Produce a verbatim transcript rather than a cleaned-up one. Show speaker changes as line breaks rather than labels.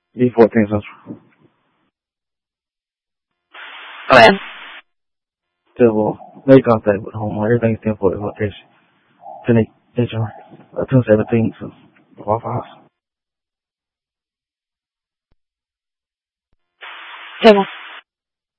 B fourteen Central.
Go ahead.
Still will make contact with home. Everything's ten forty location. ten eight, uh, ten seventeen, so Waffle House.
Table.